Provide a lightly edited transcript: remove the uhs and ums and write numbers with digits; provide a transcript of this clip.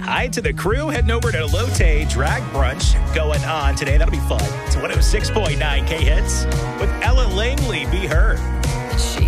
Hi to the crew. Heading over to Lotte Drag Brunch going on today. That'll be fun. It's 106.9 K-Hits with Ella Langley. Be Her. She